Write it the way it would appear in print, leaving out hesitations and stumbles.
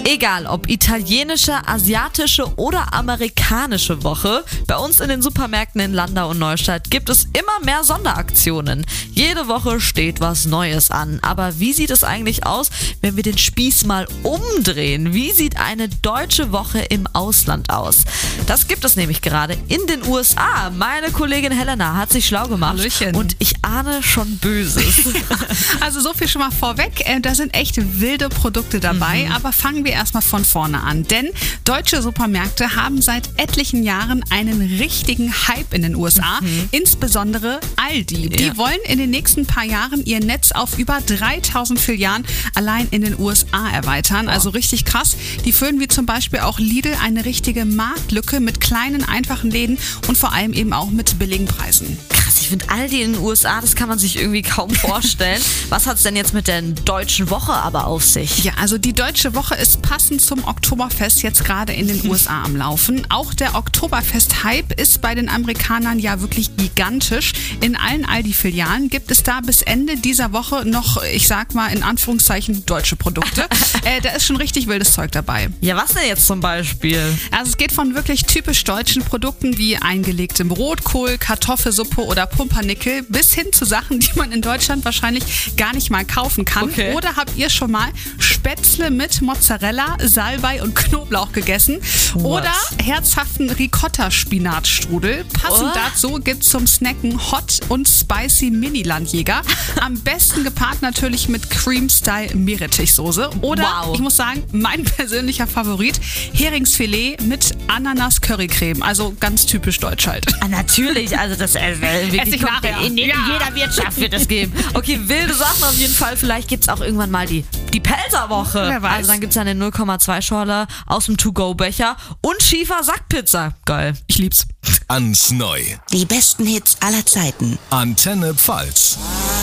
Egal ob italienische, asiatische oder amerikanische Woche, bei uns in den Supermärkten in Landau und Neustadt gibt es immer mehr Sonderaktionen. Jede Woche steht was Neues an. Aber wie sieht es eigentlich aus, wenn wir den Spieß mal umdrehen? Wie sieht eine deutsche Woche im Ausland aus? Das gibt es nämlich gerade in den USA. Meine Kollegin Helena hat sich schlau gemacht. Hallöchen. Und ich ahne schon Böses. Also so viel schon mal vorweg, da sind echt wilde Produkte dabei, aber fangen wir erstmal von vorne an. Denn deutsche Supermärkte haben seit etlichen Jahren einen richtigen Hype in den USA, insbesondere Aldi. Die wollen in den nächsten paar Jahren ihr Netz auf über 3000 Filialen allein in den USA erweitern. Also richtig krass. Die füllen wie zum Beispiel auch Lidl eine richtige Marktlücke mit kleinen, einfachen Läden und vor allem eben auch mit billigen Preisen. Krass, ich finde Aldi in den USA, das kann man sich irgendwie kaum vorstellen. Was hat es denn jetzt mit der deutschen Woche aber auf sich? Ja, also die deutsche Woche ist passend zum Oktoberfest jetzt gerade in den USA am Laufen. Auch der Oktoberfest-Hype ist bei den Amerikanern ja wirklich gigantisch. In allen Aldi-Filialen gibt es da bis Ende dieser Woche noch, ich sag mal in Anführungszeichen, deutsche Produkte. Da ist schon richtig wildes Zeug dabei. Ja, was denn jetzt zum Beispiel? Also es geht von wirklich typisch deutschen Produkten wie eingelegtem Rotkohl, Kartoffelsuppe oder Pumpernickel bis hin zu Sachen, die man in Deutschland wahrscheinlich gar nicht mal kaufen kann. Okay. Oder habt ihr schon mal Spätzle mit Mozzarella, Salbei und Knoblauch gegessen? What? Oder herzhaften Ricotta-Spinatstrudel. Passend Oh. dazu gibt's zum Snacken Hot und Spicy Mini-Landjäger. Am besten gepaart natürlich mit Cream-Style-Meerrettichsoße. Oder, Wow. ich muss sagen, mein persönlicher Favorit, Heringsfilet mit Ananas-Currycreme. Also ganz typisch deutsch halt. Ah, natürlich, also das Ess ich nachher. in jeder Wirtschaft wird es geben. Okay, wilde Sachen auf jeden Fall. Vielleicht gibt es auch irgendwann mal die Pelzerwoche. Wer weiß. Also dann gibt es eine 0,2 Schorle aus dem To-Go-Becher und Schiefer Sackpizza. Geil, ich lieb's. Ans Neu. Die besten Hits aller Zeiten. Antenne Pfalz.